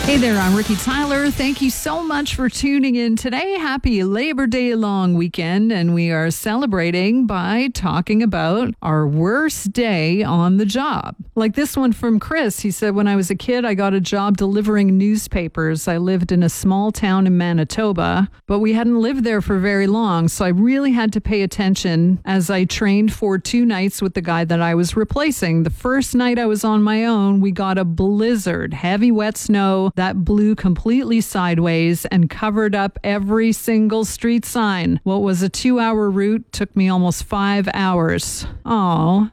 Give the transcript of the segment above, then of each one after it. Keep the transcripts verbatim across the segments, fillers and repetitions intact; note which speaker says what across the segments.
Speaker 1: Hey there, I'm Ricky Tyler. Thank you so much for tuning in today. Happy Labor Day long weekend, and we are celebrating by talking about our worst day on the job. Like this one from Chris. He said, when I was a kid, I got a job delivering newspapers. I lived in a small town in Manitoba, but we hadn't lived there for very long, so I really had to pay attention as I trained for two nights with the guy that I was replacing. The first night I was on my own, we got a blizzard, heavy wet snow that blew completely sideways and covered up every single street sign. What was a two-hour route took me almost five hours. Aw.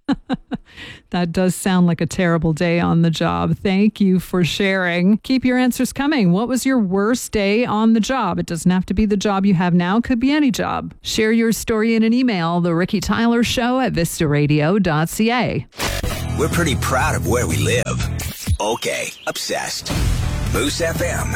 Speaker 1: That does sound like a terrible day on the job. Thank you for sharing. Keep your answers coming. What was your worst day on the job? It doesn't have to be the job you have now. Could be any job. Share your story in an email, The Ricky Tyler Show at vista radio dot c a.
Speaker 2: We're pretty proud of where we live. Okay, obsessed. Moose F M.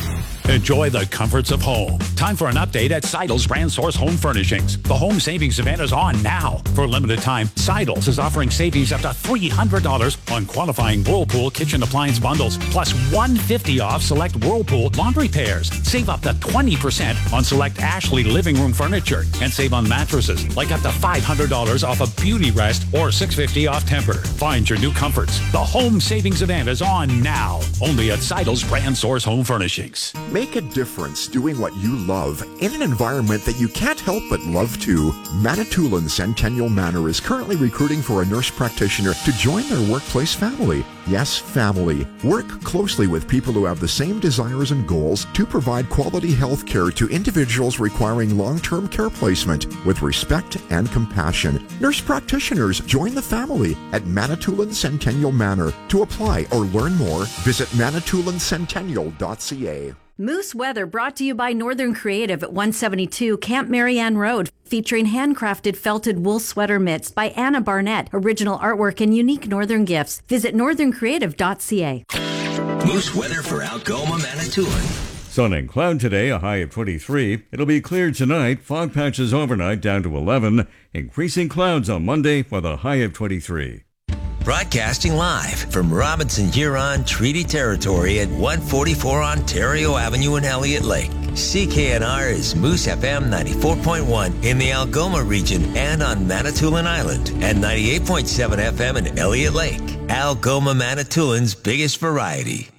Speaker 3: Enjoy the comforts of home. Time for an update at Seidel's Brand Source Home Furnishings. The home savings event is on now. For a limited time, Seidel's is offering savings up to three hundred dollars on qualifying Whirlpool kitchen appliance bundles, plus one hundred fifty dollars off select Whirlpool laundry pairs. Save up to twenty percent on select Ashley living room furniture, and save on mattresses, like up to five hundred dollars off a Beauty Rest or six hundred fifty dollars off Tempur. Find your new comforts. The home savings event is on now. Only at Seidel's Brand Source Home Furnishings.
Speaker 4: Make a difference doing what you love in an environment that you can't help but love too. Manitoulin Centennial Manor is currently recruiting for a nurse practitioner to join their workplace family. Yes, family. Work closely with people who have the same desires and goals to provide quality health care to individuals requiring long-term care placement with respect and compassion. Nurse practitioners join the family at Manitoulin Centennial Manor. To apply or learn more, visit manitoulin centennial dot c a.
Speaker 5: Moose Weather brought to you by Northern Creative at one seventy-two Camp Marianne Road, featuring handcrafted felted wool sweater mitts by Anna Barnett, original artwork and unique Northern gifts. Visit northern creative dot c a.
Speaker 2: Moose Weather for Algoma, Manitoulin.
Speaker 6: Sun and cloud today, a high of twenty-three. It'll be clear tonight, fog patches overnight down to eleven. Increasing clouds on Monday with a high of twenty-three.
Speaker 2: Broadcasting live from Robinson Huron Treaty Territory at one forty-four Ontario Avenue in Elliott Lake. C K N R is Moose F M ninety-four point one in the Algoma region and on Manitoulin Island, and ninety-eight point seven F M in Elliott Lake. Algoma, Manitoulin's biggest variety.